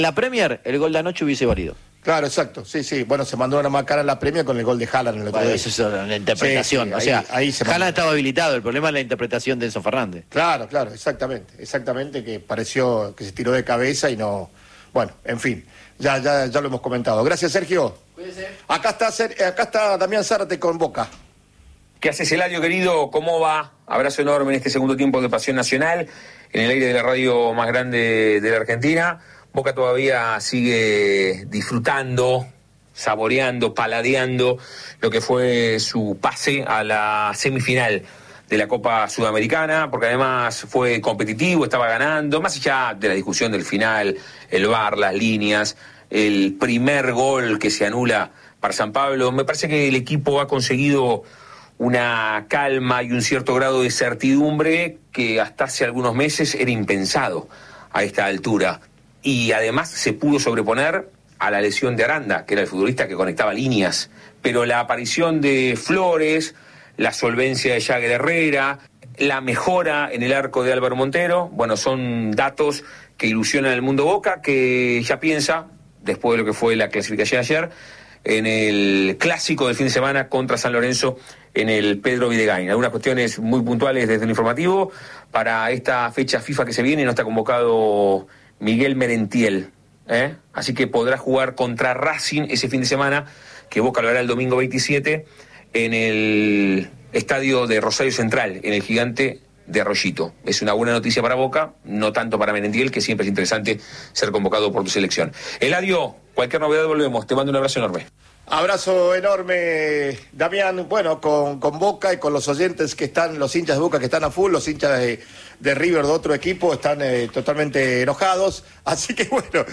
La Premier, el gol de anoche hubiese valido. Claro, exacto, sí. Bueno, se mandó una más cara en la Premier con el gol de Haaland en el otro día. Eso es una interpretación. Sí, o sea, ahí Haaland estaba habilitado, el problema es la interpretación de Enzo Fernández. Claro, exactamente, que pareció que se tiró de cabeza y no... Bueno, en fin, ya lo hemos comentado. Gracias, Sergio. Cuídese. Acá está Damián Zárate con Boca. ¿Qué haces, Eladio, querido? ¿Cómo va? Abrazo enorme en este segundo tiempo de Pasión Nacional, en el aire de la radio más grande de la Argentina. Boca todavía sigue disfrutando, saboreando, paladeando lo que fue su pase a la semifinal de la Copa Sudamericana, porque además fue competitivo, estaba ganando, más allá de la discusión del final, el VAR, las líneas, el primer gol que se anula para San Pablo. Me parece que el equipo ha conseguido una calma y un cierto grado de certidumbre que hasta hace algunos meses era impensado a esta altura. Y además se pudo sobreponer a la lesión de Aranda, que era el futbolista que conectaba líneas. Pero la aparición de Flores, la solvencia de Jagger Herrera, la mejora en el arco de Álvaro Montero, bueno, son datos que ilusionan al mundo Boca, que ya piensa, después de lo que fue la clasificación ayer, en el clásico del fin de semana contra San Lorenzo en el Pedro Videgain. Algunas cuestiones muy puntuales desde el informativo. Para esta fecha FIFA que se viene no está convocado Miguel Merentiel, así que podrá jugar contra Racing ese fin de semana, que Boca lo hará el domingo 27 en el estadio de Rosario Central, en el Gigante de Arroyito. Es una buena noticia para Boca, no tanto para Merentiel, que siempre es interesante ser convocado por tu selección. Eladio, cualquier novedad volvemos, te mando un abrazo enorme. Abrazo enorme, Damián. Bueno, con Boca y con los oyentes que están, los hinchas de Boca que están a full, los hinchas de River de otro equipo están totalmente enojados. Así que bueno,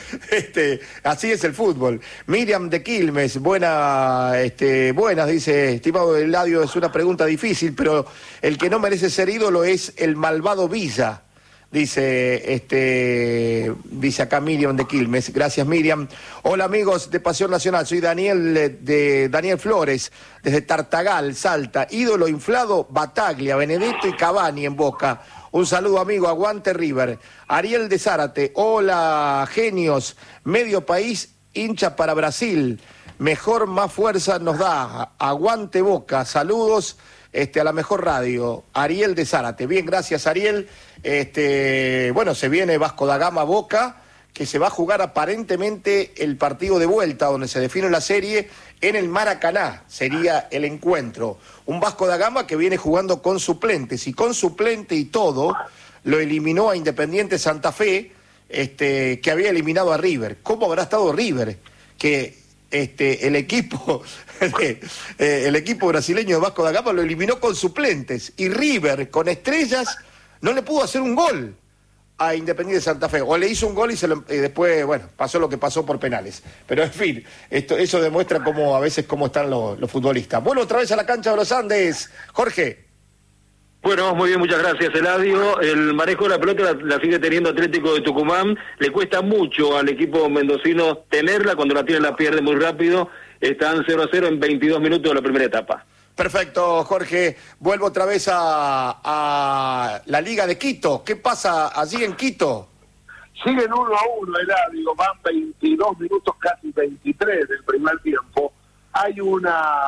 así es el fútbol. Miriam de Quilmes, buenas, dice, estimado Eladio, es una pregunta difícil, pero el que no merece ser ídolo es el malvado Villa. Dice acá Miriam de Quilmes. Gracias, Miriam. Hola, amigos de Pasión Nacional, soy Daniel de Daniel Flores, desde Tartagal, Salta. Ídolo inflado, Bataglia, Benedetto y Cavani en Boca. Un saludo, amigo, aguante River. Ariel de Zárate, hola, genios. Medio país, hincha para Brasil. Mejor, más fuerza nos da. Aguante Boca, saludos. A la mejor radio, Ariel de Zárate. Bien, gracias, Ariel. Bueno, se viene Vasco da Gama Boca, que se va a jugar aparentemente el partido de vuelta, donde se define la serie, en el Maracaná, sería el encuentro. Un Vasco da Gama que viene jugando con suplentes, y con suplente y todo, lo eliminó a Independiente Santa Fe, que había eliminado a River. ¿Cómo habrá estado River? Que el equipo brasileño de Vasco da Gama lo eliminó con suplentes, y River con estrellas no le pudo hacer un gol a Independiente Santa Fe, o le hizo un gol y después, bueno, pasó lo que pasó por penales. Pero en fin, eso demuestra a veces cómo están los futbolistas. Bueno, otra vez a la cancha de los Andes, Jorge. Bueno, muy bien, muchas gracias, Eladio. El manejo de la pelota la sigue teniendo Atlético de Tucumán. Le cuesta mucho al equipo mendocino tenerla, cuando la tiene la pierde muy rápido. Están 0-0 en 22 minutos de la primera etapa. Perfecto, Jorge. Vuelvo otra vez a la Liga de Quito. ¿Qué pasa allí en Quito? Siguen 1-1, Eladio. Van 22 minutos, casi 23 del primer tiempo. Hay un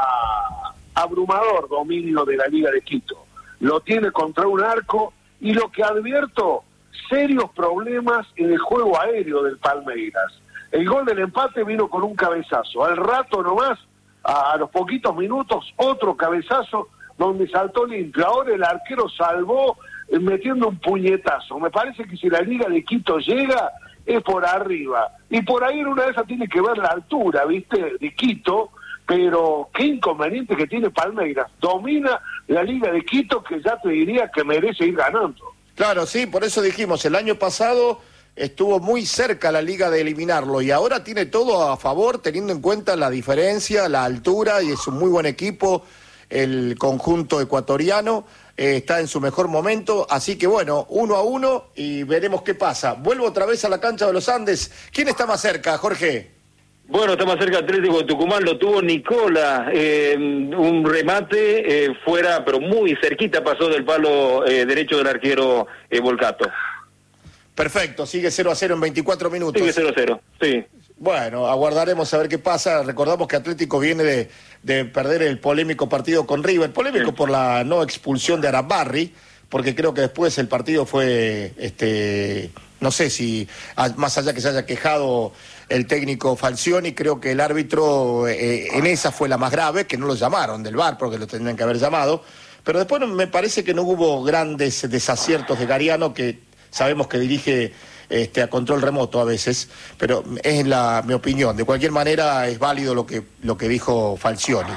abrumador dominio de la Liga de Quito. Lo tiene contra un arco, y lo que advierto, serios problemas en el juego aéreo del Palmeiras. El gol del empate vino con un cabezazo. Al rato nomás, a los poquitos minutos, otro cabezazo donde saltó limpio. Ahora el arquero salvó metiendo un puñetazo. Me parece que si la Liga de Quito llega, es por arriba. Y por ahí en una de esas tiene que ver la altura, ¿viste?, de Quito. Pero qué inconveniente que tiene Palmeiras. Domina la Liga de Quito, que ya te diría que merece ir ganando. Claro, sí, por eso dijimos, el año pasado estuvo muy cerca la Liga de eliminarlo, y ahora tiene todo a favor, teniendo en cuenta la diferencia, la altura, y es un muy buen equipo el conjunto ecuatoriano, está en su mejor momento, así que bueno, 1-1 y veremos qué pasa. Vuelvo otra vez a la cancha de los Andes. ¿Quién está más cerca, Jorge? Bueno, está más cerca Atlético de Tucumán, lo tuvo Nicola, un remate fuera, pero muy cerquita pasó del palo derecho del arquero Volcato. Perfecto, sigue 0-0 en 24 minutos. Sigue 0-0, sí. Bueno, aguardaremos a ver qué pasa. Recordamos que Atlético viene de perder el polémico partido con River. Polémico por la no expulsión de Arabarri, porque creo que después el partido fue, no sé si, más allá que se haya quejado el técnico Falcioni, creo que el árbitro en esa fue la más grave, que no lo llamaron del VAR, porque lo tendrían que haber llamado. Pero después me parece que no hubo grandes desaciertos de Gariano, que sabemos que dirige a control remoto a veces, pero es mi opinión. De cualquier manera es válido lo que dijo Falcioni.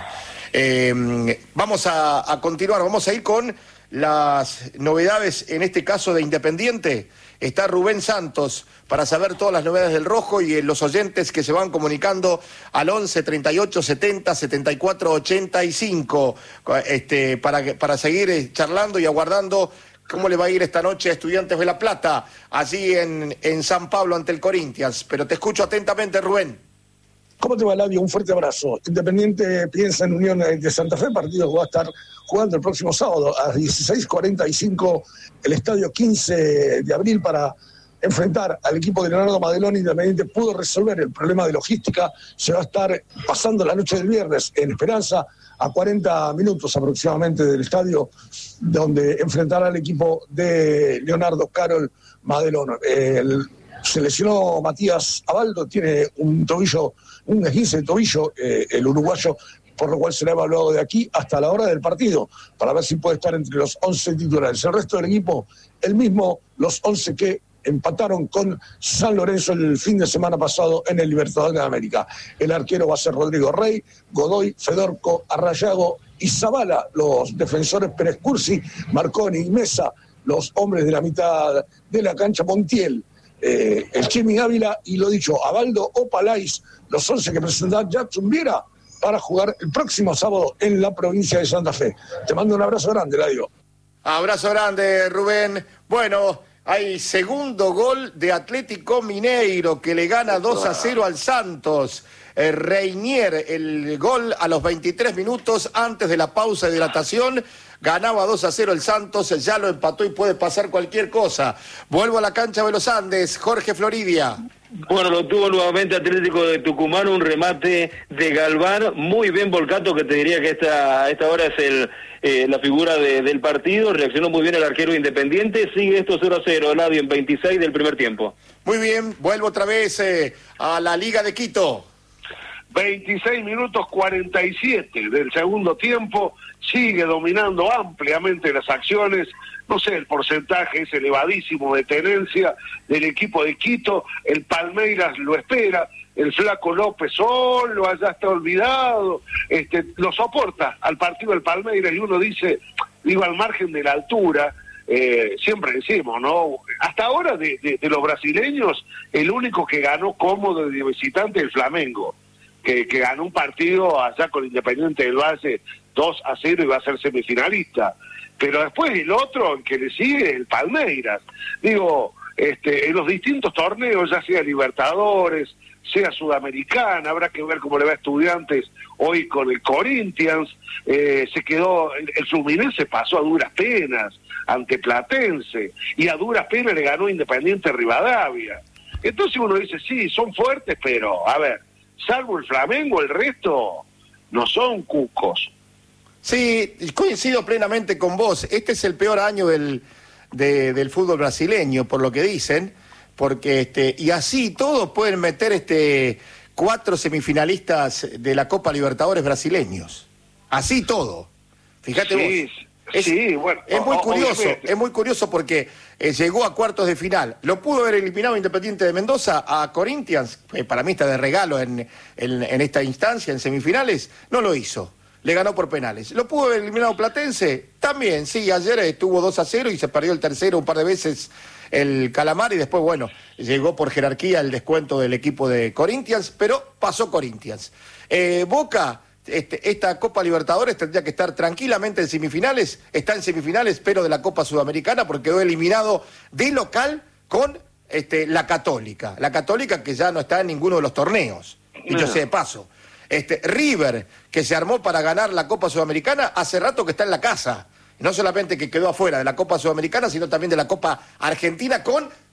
Vamos a continuar, vamos a ir con las novedades, en este caso de Independiente. Está Rubén Santos para saber todas las novedades del Rojo y los oyentes que se van comunicando al 11 38 70 74 85 para seguir charlando y aguardando cómo le va a ir esta noche a Estudiantes de La Plata, allí en San Pablo ante el Corinthians. Pero te escucho atentamente, Rubén. ¿Cómo te va, Eladio? Un fuerte abrazo. Independiente piensa en Unión de Santa Fe, partido que va a estar jugando el próximo sábado a 16:45, el estadio 15 de abril, para enfrentar al equipo de Leonardo Madelón. Independiente pudo resolver el problema de logística, se va a estar pasando la noche del viernes en Esperanza, a 40 minutos aproximadamente del estadio, donde enfrentará al equipo de Leonardo Carol Madelón. Se lesionó Matías Abaldo, tiene un esguince de tobillo, el uruguayo, por lo cual será evaluado de aquí hasta la hora del partido, para ver si puede estar entre los 11 titulares. El resto del equipo, el mismo, los 11 que empataron con San Lorenzo el fin de semana pasado en el Libertadores de América. El arquero va a ser Rodrigo Rey, Godoy, Fedorco, Arrayago y Zavala, los defensores Pérez Cursi, Marconi y Mesa, los hombres de la mitad de la cancha, Montiel, el Chimi Ávila y, lo dicho, Abaldo o Palais, los 11 que presentará Jackson Viera para jugar el próximo sábado en la provincia de Santa Fe. Te mando un abrazo grande, Eladio. Abrazo grande, Rubén. Bueno, hay segundo gol de Atlético Mineiro, que le gana 2-0 al Santos. Reinier, el gol a los 23 minutos antes de la pausa de hidratación. Ganaba 2-0 el Santos, ya lo empató y puede pasar cualquier cosa. Vuelvo a la cancha de los Andes, Jorge Floridia. Bueno, lo tuvo nuevamente Atlético de Tucumán, un remate de Galván, muy bien volcado, que te diría que a esta hora es la figura del partido. Reaccionó muy bien el arquero Independiente. Sigue esto 0-0, Eladio, en 26 del primer tiempo. Muy bien, vuelvo otra vez a la Liga de Quito. 26 minutos 47 del segundo tiempo, sigue dominando ampliamente las acciones. No sé, el porcentaje es elevadísimo de tenencia del equipo de Quito. El Palmeiras lo espera, el Flaco López solo, allá está olvidado, lo soporta al partido del Palmeiras, y uno dice, al margen de la altura, siempre decimos, ¿no? Hasta ahora de los brasileños, el único que ganó cómodo de visitante es el Flamengo, que ganó un partido allá con Independiente del Valle 2-0 y va a ser semifinalista. Pero después el otro, el que le sigue, el Palmeiras. En los distintos torneos, ya sea Libertadores, sea Sudamericana, habrá que ver cómo le va a Estudiantes hoy con el Corinthians. Se quedó, el Fluminense pasó a duras penas ante Platense, y a duras penas le ganó Independiente Rivadavia. Entonces uno dice, sí, son fuertes, pero, a ver, salvo el Flamengo, el resto no son cucos. Sí, coincido plenamente con vos. Este es el peor año del fútbol brasileño, por lo que dicen, porque y así todos pueden meter 4 semifinalistas de la Copa Libertadores brasileños. Así todo. Fíjate sí, vos. Bueno, es muy curioso porque llegó a cuartos de final. Lo pudo haber eliminado Independiente de Mendoza a Corinthians, para mí está de regalo en esta instancia, en semifinales, no lo hizo. Le ganó por penales. ¿Lo pudo haber eliminado Platense? También, sí, ayer estuvo 2-0 y se perdió el tercero un par de veces el Calamar, y después, bueno, llegó por jerarquía el descuento del equipo de Corinthians, pero pasó Corinthians. Boca, esta Copa Libertadores tendría que estar tranquilamente en semifinales, está en semifinales, pero de la Copa Sudamericana, porque quedó eliminado de local con la Católica que ya no está en ninguno de los torneos, dicho sea de paso. River, que se armó para ganar la Copa Sudamericana, hace rato que está en la casa. No solamente que quedó afuera de la Copa Sudamericana, sino también de la Copa Argentina con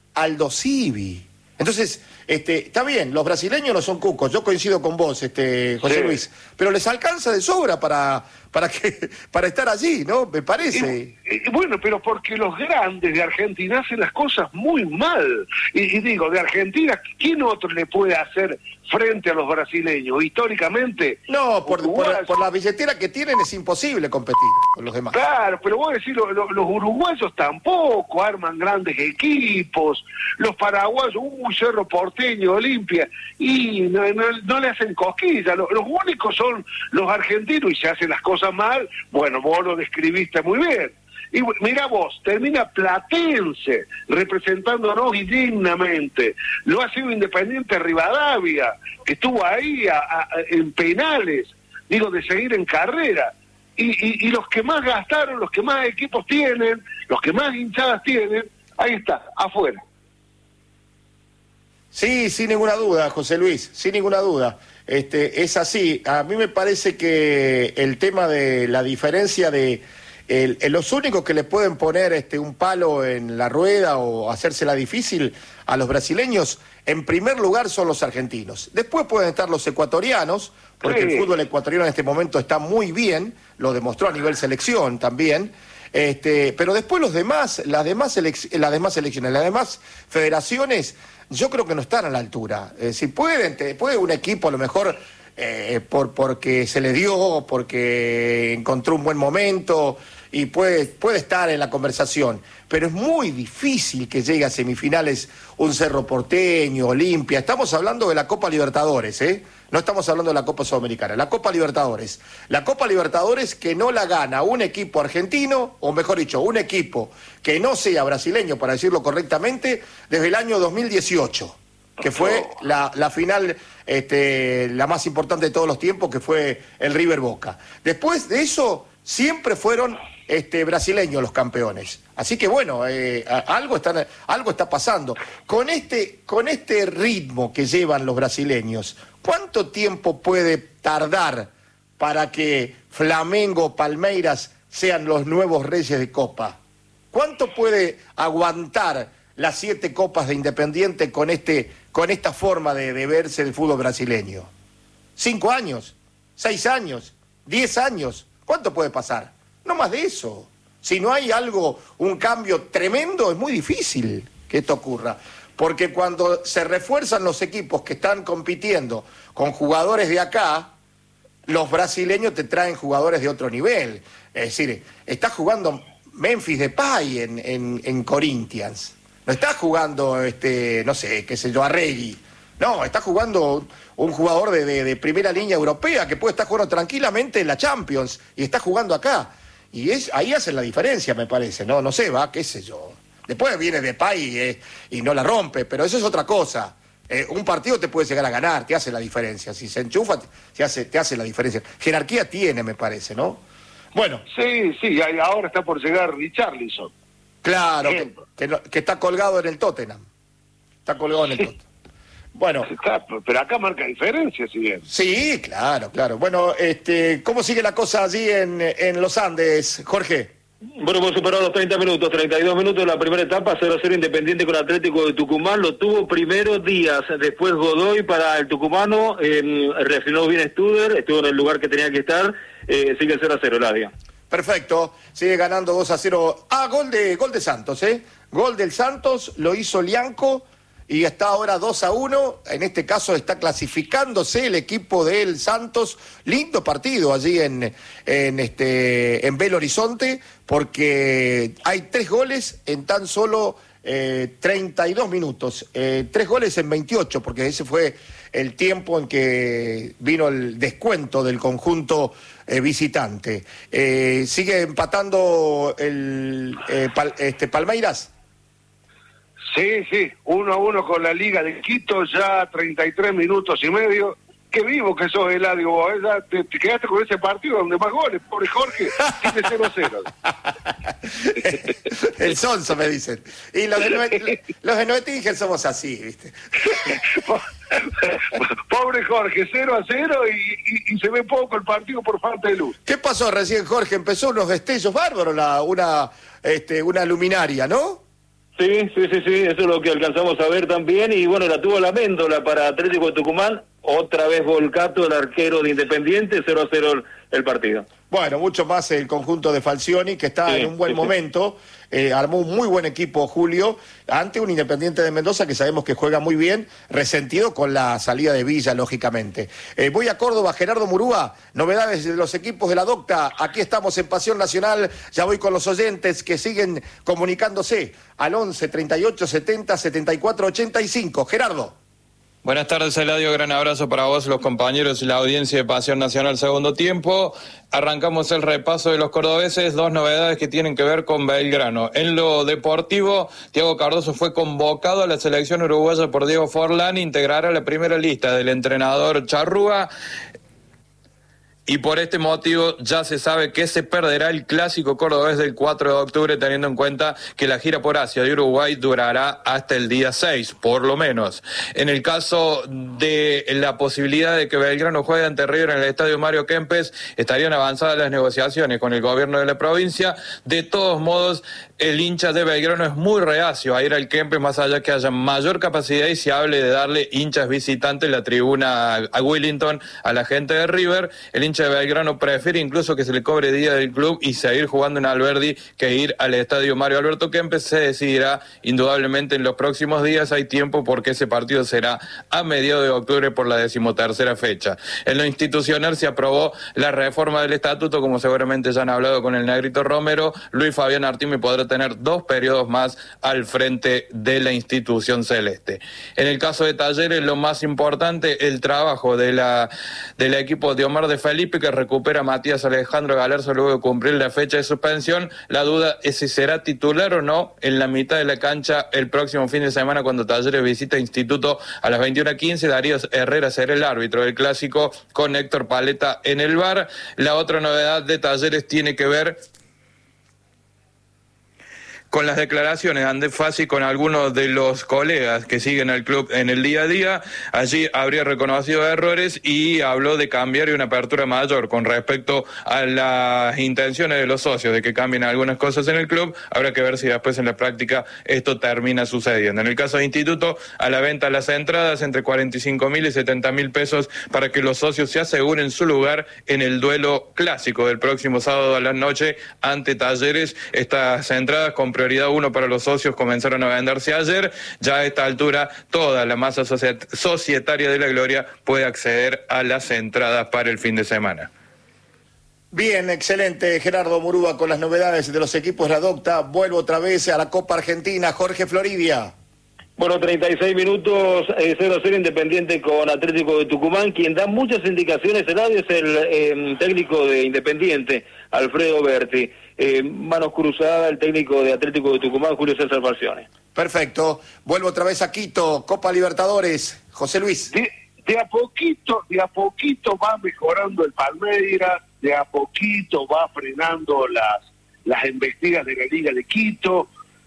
Aldo Civi. Entonces, está bien, los brasileños no son cucos, yo coincido con vos, José Sí. Luis, pero les alcanza de sobra para estar allí, ¿no? Me parece. Bueno, pero porque los grandes de Argentina hacen las cosas muy mal. Y digo, de Argentina, ¿quién otro le puede hacer frente a los brasileños? Históricamente, No, por uruguayos. la billetera que tienen es imposible competir con los demás. Claro, pero vos decís, los uruguayos tampoco arman grandes equipos, los paraguayos, Cerro Porteño, Olimpia, y no le hacen cosquillas. Los únicos son los argentinos y se hacen las cosas mal. Bueno, vos lo describiste muy bien. Y mira vos, termina Platense representándonos y dignamente. Lo ha sido Independiente Rivadavia, que estuvo ahí en penales, digo, de seguir en carrera. Y los que más gastaron, los que más equipos tienen, los que más hinchadas tienen, ahí está, afuera. Sí, sin ninguna duda, José Luis, sin ninguna duda. Es así. A mí me parece que el tema de la diferencia de los únicos que le pueden poner un palo en la rueda o hacérsela difícil a los brasileños, en primer lugar son los argentinos. Después pueden estar los ecuatorianos, porque el fútbol ecuatoriano en este momento está muy bien, lo demostró a nivel selección también. Pero después las demás selecciones, las demás federaciones, yo creo que no están a la altura. Si puede un equipo a lo mejor porque se le dio, porque encontró un buen momento y puede estar en la conversación, pero es muy difícil que llegue a semifinales un Cerro Porteño, Olimpia. Estamos hablando de la Copa Libertadores, no estamos hablando de la Copa Sudamericana, la Copa Libertadores. La Copa Libertadores que no la gana un equipo argentino, o mejor dicho, un equipo que no sea brasileño, para decirlo correctamente, desde el año 2018, que fue la final la más importante de todos los tiempos, que fue el River Boca. Después de eso, siempre fueron brasileños los campeones. Así que bueno, algo está pasando. Con este ritmo que llevan los brasileños, ¿cuánto tiempo puede tardar para que Flamengo o Palmeiras sean los nuevos reyes de Copa? ¿Cuánto puede aguantar las 7 copas de Independiente con esta forma de verse el fútbol brasileño? ¿5 años? ¿6 años? ¿10 años? ¿Cuánto puede pasar? No más de eso. Si no hay un cambio tremendo, es muy difícil que esto ocurra. Porque cuando se refuerzan los equipos que están compitiendo con jugadores de acá, los brasileños te traen jugadores de otro nivel. Es decir, está jugando Memphis Depay en Corinthians. No está jugando, no sé, qué sé yo, Arregui. No, está jugando un jugador de primera línea europea que puede estar jugando tranquilamente en la Champions y está jugando acá. Y ahí hacen la diferencia, me parece. No sé, qué sé yo. Después viene Depay y no la rompe, pero eso es otra cosa. Un partido te puede llegar a ganar, te hace la diferencia. Si se enchufa, te hace la diferencia. Jerarquía tiene, me parece, ¿no? Bueno. Sí, ahora está por llegar Richarlison. Claro, que está colgado en el Tottenham. Está colgado en el Tottenham. Bueno. Pero acá marca diferencia, si bien. Sí, claro. Bueno, ¿cómo sigue la cosa allí en los Andes, Jorge? Bueno, hemos superado los 30 minutos, 32 minutos de la primera etapa, 0-0 Independiente con Atlético de Tucumán, lo tuvo primero Díaz, después Godoy para el tucumano, reaccionó bien Studer, estuvo en el lugar que tenía que estar, sigue 0-0 Eladia. Perfecto, sigue ganando 2-0. Gol de Santos, Gol del Santos, lo hizo Lianco y está ahora 2-1. En este caso está clasificándose el equipo del Santos. Lindo partido allí en Belo Horizonte, porque hay 3 goles en tan solo 32 minutos. 3 goles en 28, porque ese fue el tiempo en que vino el descuento del conjunto visitante. Sigue empatando el Palmeiras. Sí, 1-1 con la Liga de Quito, ya 33 minutos y medio. Qué vivo que sos, Eladio, vos, ya te quedaste con ese partido donde más goles, pobre Jorge, tiene 0-0. El sonso, me dicen. Y los de Noetínger somos así, ¿viste? Pobre Jorge, 0-0 y se ve poco el partido por falta de luz. ¿Qué pasó recién, Jorge? Empezó unos destellos bárbaros, una luminaria, ¿no? Sí, eso es lo que alcanzamos a ver también, y bueno, la tuvo la Méndola para Atlético de Tucumán, otra vez Volcato, el arquero de Independiente, 0-0 el partido. Bueno, mucho más el conjunto de Falcioni, que está en un buen momento, armó un muy buen equipo, Julio, ante un Independiente de Mendoza que sabemos que juega muy bien, resentido con la salida de Villa, lógicamente. Voy a Córdoba, Gerardo Murúa, novedades de los equipos de la Docta, aquí estamos en Pasión Nacional, ya voy con los oyentes que siguen comunicándose al 11 38 70 74 85. Gerardo. Buenas tardes, Eladio, gran abrazo para vos, los compañeros y la audiencia de Pasión Nacional segundo tiempo. Arrancamos el repaso de los cordobeses, dos novedades que tienen que ver con Belgrano. En lo deportivo, Thiago Cardoso fue convocado a la selección uruguaya por Diego Forlán, integrará la primera lista del entrenador Charrúa. Y por este motivo ya se sabe que se perderá el clásico cordobés del 4 de octubre, teniendo en cuenta que la gira por Asia de Uruguay durará hasta el día 6, por lo menos. En el caso de la posibilidad de que Belgrano juegue ante River en el estadio Mario Kempes, estarían avanzadas las negociaciones con el gobierno de la provincia. De todos modos, el hincha de Belgrano es muy reacio a ir al Kempes, más allá que haya mayor capacidad y se hable de darle hinchas visitantes la tribuna a Willington a la gente de River. El hincha de Belgrano prefiere incluso que se le cobre día del club y seguir jugando en Alberdi que ir al estadio Mario Alberto Kempes. Se decidirá indudablemente en los próximos días, hay tiempo porque ese partido será a mediados de octubre por la 13ª fecha. En lo institucional se aprobó la reforma del estatuto, como seguramente ya han hablado con el Negrito Romero. Luis Fabián Artime podrá tener 2 periodos más al frente de la institución celeste. En el caso de Talleres, lo más importante, el trabajo del equipo de Omar de Felipe, que recupera a Matías Alejandro Galarza luego de cumplir la fecha de suspensión. La duda es si será titular o no en la mitad de la cancha el próximo fin de semana cuando Talleres visita Instituto a las 21:15. Darío Herrera será el árbitro del clásico con Héctor Paleta en el VAR. La otra novedad de Talleres tiene que ver con las declaraciones de Andrés Fassi con algunos de los colegas que siguen al club en el día a día. Allí habría reconocido errores y habló de cambiar y una apertura mayor con respecto a las intenciones de los socios de que cambien algunas cosas en el club. Habrá que ver si después en la práctica esto termina sucediendo. En el caso de Instituto, a la venta las entradas entre 45.000 y 70.000 pesos para que los socios se aseguren su lugar en el duelo clásico del próximo sábado a la noche ante Talleres. Estas entradas con prioridad 1 para los socios comenzaron a venderse ayer. Ya a esta altura toda la masa societaria de la Gloria puede acceder a las entradas para el fin de semana. Bien, excelente, Gerardo Murúa, con las novedades de los equipos de la Docta. Vuelvo otra vez a la Copa Argentina. Jorge Floridia. Bueno, 36 minutos, 0-0 Independiente con Atlético de Tucumán. Quien da muchas indicaciones, es el técnico de Independiente, Alfredo Berti. Manos cruzadas, el técnico de Atlético de Tucumán, Julio César Falcioni. Perfecto. Vuelvo otra vez a Quito, Copa Libertadores. José Luis. De a poquito va mejorando el Palmeiras, de a poquito va frenando las embestidas de la Liga de Quito,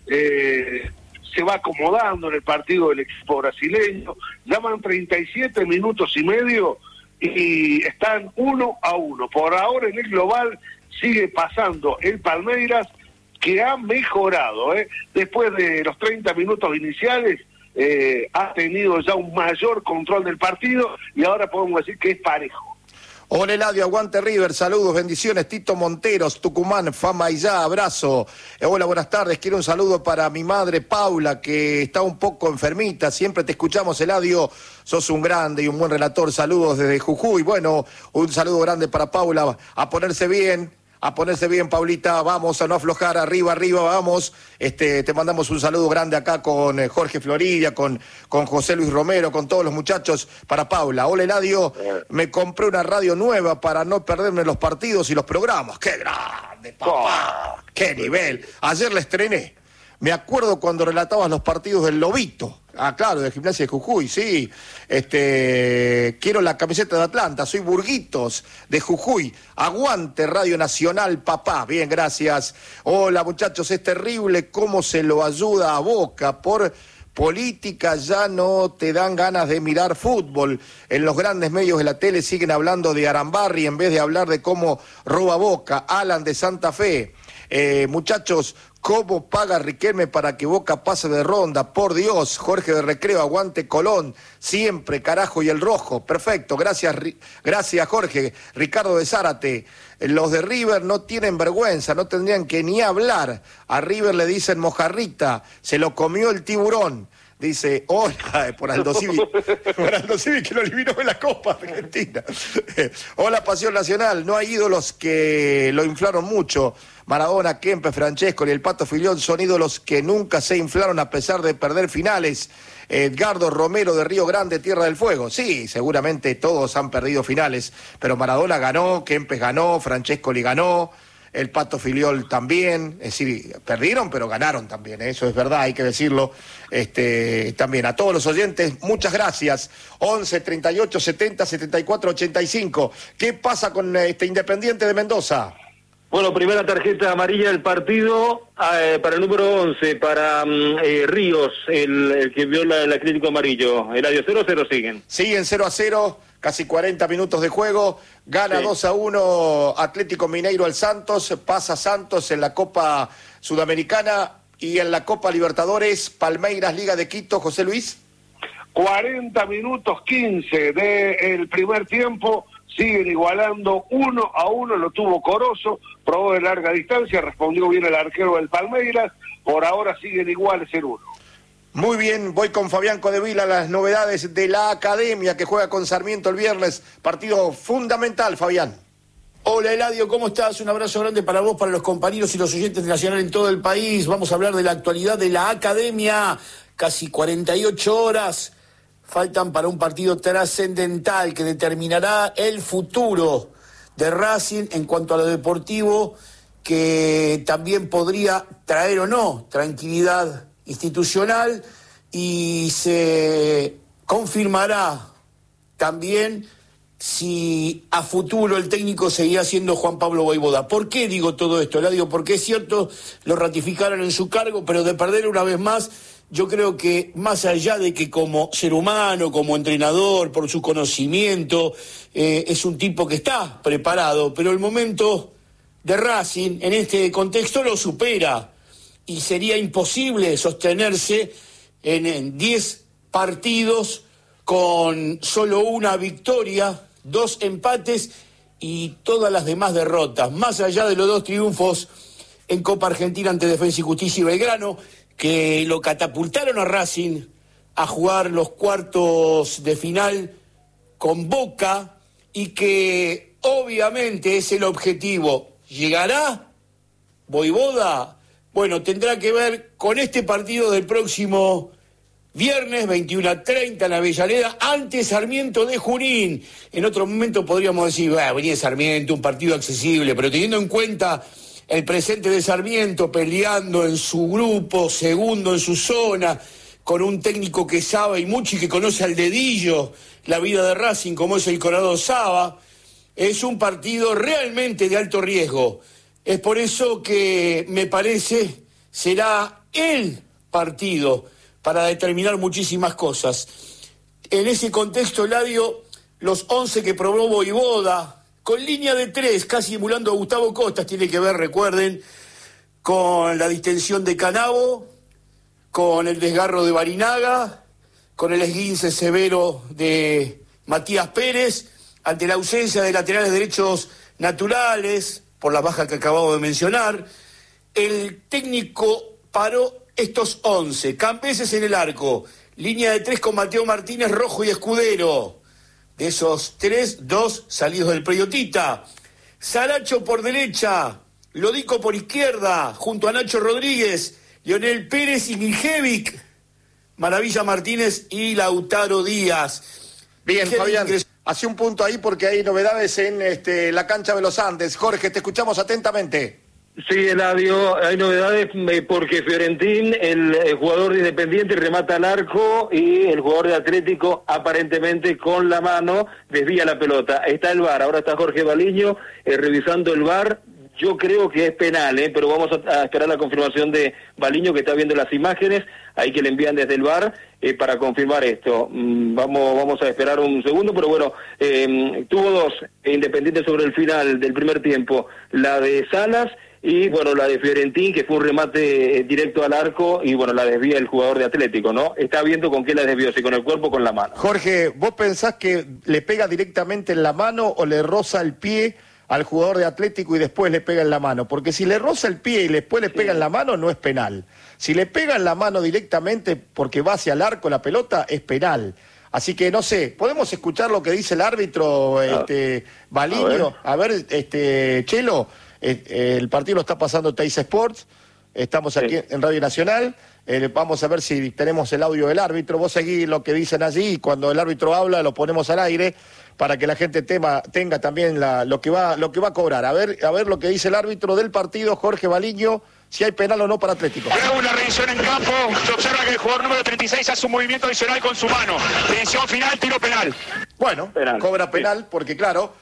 se va acomodando en el partido del equipo brasileño. Ya van 37 minutos y medio y están 1-1. Por ahora en el global sigue pasando el Palmeiras, que ha mejorado, después de los 30 minutos iniciales, ha tenido ya un mayor control del partido y ahora podemos decir que es parejo. Hola Eladio, aguante River, saludos, bendiciones. Tito Monteros, Tucumán, fama y ya, abrazo. Hola, buenas tardes, quiero un saludo para mi madre Paula, que está un poco enfermita. Siempre te escuchamos, Eladio, sos un grande y un buen relator. Saludos desde Jujuy. Bueno, un saludo grande para Paula, a ponerse bien, Paulita, vamos a no aflojar, arriba, vamos. Te mandamos un saludo grande acá con Jorge Floridia, con José Luis Romero, con todos los muchachos, para Paula. Hola Eladio, me compré una radio nueva para no perderme los partidos y los programas. ¡Qué grande, papá! ¡Qué nivel! Ayer la estrené. Me acuerdo cuando relatabas los partidos del Lobito. Ah, claro, de Gimnasia de Jujuy, sí. Quiero la camiseta de Atlanta, soy Burguitos de Jujuy. Aguante Radio Nacional, papá. Bien, gracias. Hola, muchachos, es terrible cómo se lo ayuda a Boca. Por política ya no te dan ganas de mirar fútbol. En los grandes medios de la tele siguen hablando de Arambarri en vez de hablar de cómo roba Boca. Alan de Santa Fe. Muchachos, ¿Cómo paga Riquelme para que Boca pase de ronda? Por Dios, Jorge de Recreo, aguante Colón, siempre, carajo, y el rojo. Perfecto, gracias Jorge. Ricardo de Zárate, los de River no tienen vergüenza, no tendrían que ni hablar. A River le dicen mojarrita, se lo comió el tiburón. Dice, hola, por Aldo Civi que lo eliminó en la Copa Argentina. Hola, Pasión Nacional, no hay ídolos que lo inflaron mucho. Maradona, Kempes, Francesco y el Pato Filión son ídolos que nunca se inflaron a pesar de perder finales. Edgardo Romero de Río Grande, Tierra del Fuego. Sí, seguramente todos han perdido finales, pero Maradona ganó, Kempes ganó, Francescoli ganó, el Pato Filiol también. Es decir, perdieron, pero ganaron también, eso es verdad, hay que decirlo. También a todos los oyentes, muchas gracias. 11 38 70 74 85. ¿Qué pasa con Independiente de Mendoza? Bueno, primera tarjeta amarilla del partido para el número 11, para Ríos, el que vio el crítico amarillo. Eladio, 0-0 siguen. Siguen 0-0, casi 40 minutos de juego. Gana 2-1 Atlético Mineiro al Santos, pasa Santos en la Copa Sudamericana y en la Copa Libertadores, Palmeiras, Liga de Quito. José Luis. 40 minutos 15 del primer tiempo. Siguen igualando 1-1, lo tuvo Corozo, probó de larga distancia, respondió bien el arquero del Palmeiras, por ahora siguen iguales en 1. Muy bien, voy con Fabián Codevila, las novedades de la Academia que juega con Sarmiento el viernes, partido fundamental, Fabián. Hola Eladio, ¿cómo estás? Un abrazo grande para vos, para los compañeros y los oyentes de Nacional en todo el país. Vamos a hablar de la actualidad de la Academia, casi 48 horas. Faltan para un partido trascendental que determinará el futuro de Racing en cuanto a lo deportivo, que también podría traer o no tranquilidad institucional, y se confirmará también si a futuro el técnico seguirá siendo Juan Pablo Vojvoda. ¿Por qué digo todo esto, Eladio? Porque es cierto, lo ratificaron en su cargo, pero de perder una vez más, yo creo que más allá de que como ser humano, como entrenador, por su conocimiento, es un tipo que está preparado, pero el momento de Racing en este contexto lo supera y sería imposible sostenerse en 10 partidos con solo una victoria, 2 empates y todas las demás derrotas, más allá de los 2 triunfos en Copa Argentina ante Defensa y Justicia y Belgrano, que lo catapultaron a Racing a jugar los cuartos de final con Boca y que obviamente es el objetivo. ¿Llegará Vojvoda? Bueno, tendrá que ver con este partido del próximo viernes 21:30 en la Avellaneda ante Sarmiento de Junín. En otro momento podríamos decir, venía Sarmiento, un partido accesible, pero teniendo en cuenta el presente de Sarmiento peleando en su grupo, segundo en su zona, con un técnico que sabe y mucho y que conoce al dedillo la vida de Racing, como es el Colorado Saba, es un partido realmente de alto riesgo. Es por eso que me parece será el partido para determinar muchísimas cosas. En ese contexto, Eladio, los 11 que probó Vojvoda, con línea de 3, casi emulando a Gustavo Costas, tiene que ver, recuerden, con la distensión de Canavo, con el desgarro de Barinaga, con el esguince severo de Matías Pérez, ante la ausencia de laterales derechos naturales, por la baja que acabamos de mencionar. El técnico paró estos 11, Cambeses en el arco, línea de 3 con Mateo Martínez, Rojo y Escudero. De esos 3, 2 salidos del Preyotita. Saracho por derecha, Lodico por izquierda, junto a Nacho Rodríguez, Leonel Pérez y Miljevic, Maravilla Martínez y Lautaro Díaz. Bien, Fabián, hace un punto ahí porque hay novedades en la cancha de los Andes. Jorge, te escuchamos atentamente. Sí, Eladio, hay novedades porque Fiorentín, el jugador de Independiente, remata al arco y el jugador de Atlético aparentemente con la mano desvía la pelota. Está el VAR, ahora está Jorge Baliño revisando el VAR. Yo creo que es penal, pero vamos a esperar la confirmación de Baliño, que está viendo las imágenes, ahí que le envían desde el VAR para confirmar esto. Vamos a esperar un segundo, pero bueno, tuvo 2 Independiente sobre el final del primer tiempo, la de Salas y bueno, la de Fiorentín, que fue un remate directo al arco, y bueno, la desvía el jugador de Atlético, ¿no? Está viendo con qué la desvió, si con el cuerpo o con la mano. Jorge, ¿vos pensás que le pega directamente en la mano o le roza el pie al jugador de Atlético y después le pega en la mano? Porque si le roza el pie y después le pega en la mano, no es penal. Si le pega en la mano directamente porque va hacia el arco la pelota, es penal. Así que no sé, ¿podemos escuchar lo que dice el árbitro Baliño? A ver, Chelo, el partido lo está pasando Teis Sports, estamos aquí en Radio Nacional, vamos a ver si tenemos el audio del árbitro, vos seguís lo que dicen allí y cuando el árbitro habla lo ponemos al aire para que la gente tenga también lo que va a cobrar. A ver lo que dice el árbitro del partido, Jorge Baliño, si hay penal o no para Atlético. Luego una revisión en campo, se observa que el jugador número 36 hace un movimiento adicional con su mano. Revisión final, tiro penal. Bueno, cobra penal porque claro,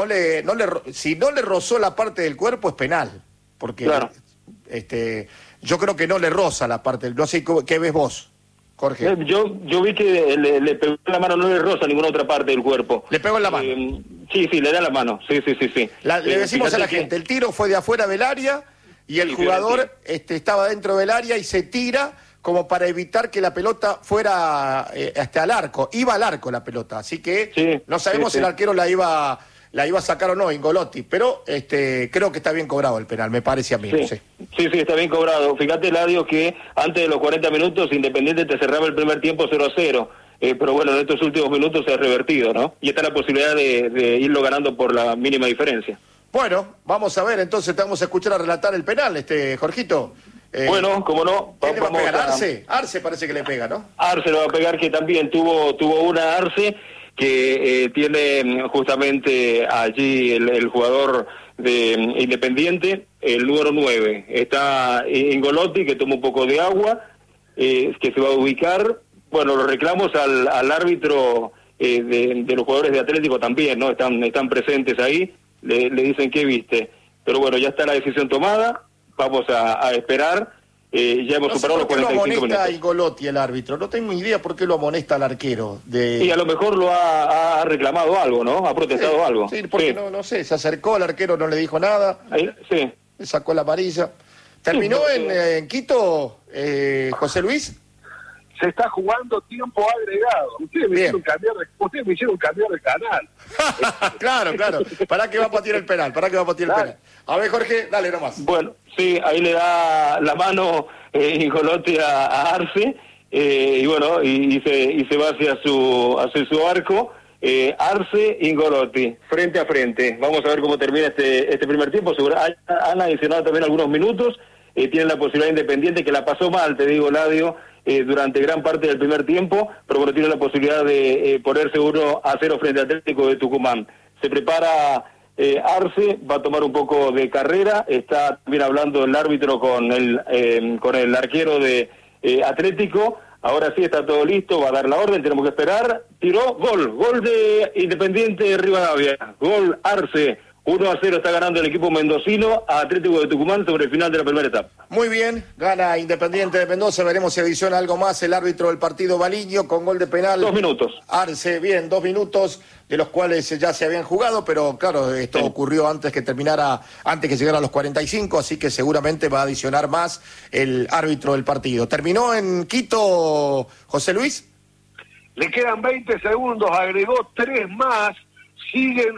si no le rozó la parte del cuerpo es penal. Porque yo creo que no le roza la parte, no sé qué ves vos, Jorge. Yo vi que le pegó en la mano, no le roza ninguna otra parte del cuerpo. ¿Le pegó en la mano? Sí, le da la mano, sí. Le decimos a la gente, el tiro fue de afuera del área y el jugador estaba dentro del área y se tira como para evitar que la pelota fuera hasta el arco. Iba al arco la pelota, así que no sabemos si el arquero la iba a sacar o no, Ingolotti, pero creo que está bien cobrado el penal, me parece a mí. Sí, está bien cobrado. Fíjate, Eladio, que antes de los 40 minutos Independiente te cerraba el primer tiempo 0-0. Pero bueno, en estos últimos minutos se ha revertido, ¿no? Y está la posibilidad de irlo ganando por la mínima diferencia. Bueno, vamos a ver, entonces te vamos a escuchar a relatar el penal, Jorgito. Bueno, cómo no. ¿Quién le va a pegar? Arce. Arce parece que le pega, ¿no? Arce le va a pegar, que también tuvo una Arce que tiene justamente allí el jugador de Independiente, el número 9. Está Ingolotti, que toma un poco de agua, que se va a ubicar. Bueno, los reclamos al árbitro de los jugadores de Atlético también, ¿no? Están presentes ahí, le dicen que viste. Pero bueno, ya está la decisión tomada, vamos a esperar. Ya hemos superado los 45 minutos. ¿Por qué lo amonesta a Ingolotti el árbitro? No tengo idea por qué lo amonesta al arquero. Y a lo mejor lo ha reclamado algo, ¿no? Ha protestado algo. Sí, porque no sé, se acercó al arquero, no le dijo nada. Sí. Le sacó la amarilla. ¿Terminó en Quito, José Luis? Se está jugando tiempo agregado. Ustedes me hicieron cambiar de canal. Claro. ¿Para qué va a patear el penal? A ver, Jorge, dale nomás. Bueno, sí, ahí le da la mano Ingolotti a Arce, y bueno, y se va hacia su arco. Arce, Ingolotti, frente a frente. Vamos a ver cómo termina este primer tiempo. Han adicionado también algunos minutos. Tienen la posibilidad Independiente, que la pasó mal, te digo, Ladio, durante gran parte del primer tiempo, pero bueno, tiene la posibilidad de ponerse 1-0 frente al Atlético de Tucumán. Se prepara Arce, va a tomar un poco de carrera, está también hablando el árbitro con el arquero de Atlético. Ahora sí está todo listo, va a dar la orden, tenemos que esperar. Tiró, gol de Independiente de Rivadavia, gol Arce. 1-0 está ganando el equipo mendocino a Atlético de Tucumán sobre el final de la primera etapa. Muy bien, gana Independiente de Mendoza, veremos si adiciona algo más el árbitro del partido Baliño con gol de penal. 2 minutos. Arce, bien, 2 minutos, de los cuales ya se habían jugado, pero claro, esto ocurrió antes que llegara a los 45, así que seguramente va a adicionar más el árbitro del partido. ¿Terminó en Quito, José Luis? Le quedan 20 segundos, agregó 3 más. Siguen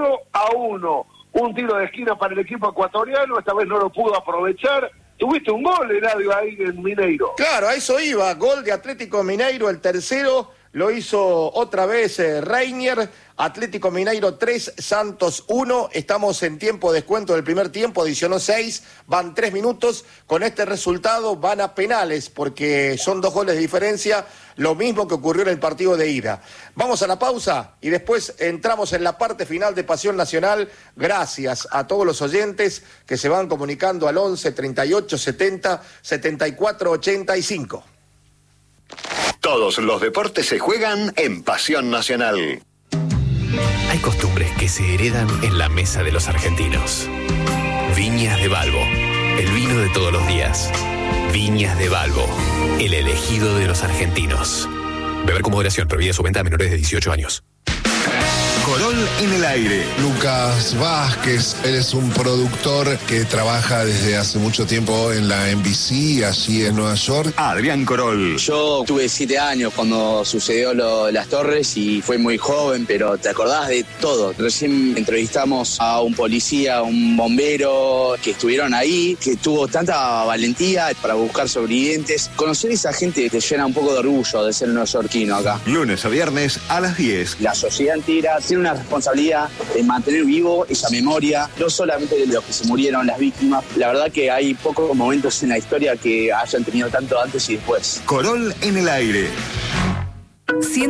1-1. Un tiro de esquina para el equipo ecuatoriano, esta vez no lo pudo aprovechar. Tuviste un gol, Eladio, ahí en Mineiro. Claro, a eso iba. Gol de Atlético Mineiro, el tercero. Lo hizo otra vez Reinier. Atlético Mineiro 3, Santos 1. Estamos en tiempo de descuento del primer tiempo, adicionó 6, van 3 minutos. Con este resultado van a penales porque son 2 goles de diferencia, lo mismo que ocurrió en el partido de ida. Vamos a la pausa y después entramos en la parte final de Pasión Nacional. Gracias a todos los oyentes que se van comunicando al 11 38 70 74 85. Todos los deportes se juegan en Pasión Nacional. Hay costumbres que se heredan en la mesa de los argentinos. Viñas de Balbo, el vino de todos los días. Viñas de Balbo, el elegido de los argentinos. Beber con moderación, prohibida su venta a menores de 18 años. Corol en el aire. Lucas Vázquez, él es un productor que trabaja desde hace mucho tiempo en la NBC, allí en Nueva York. Adrián Corol. Yo tuve 7 años cuando sucedió lo de las torres y fue muy joven, pero te acordás de todo. Recién entrevistamos a un policía, un bombero que estuvieron ahí, que tuvo tanta valentía para buscar sobrevivientes. Conocer a esa gente te llena un poco de orgullo de ser neoyorquino acá. Lunes a viernes a las 10. La sociedad entera tiene una responsabilidad de mantener vivo esa memoria, no solamente de los que se murieron, las víctimas. La verdad que hay pocos momentos en la historia que hayan tenido tanto antes y después. Corol en el aire.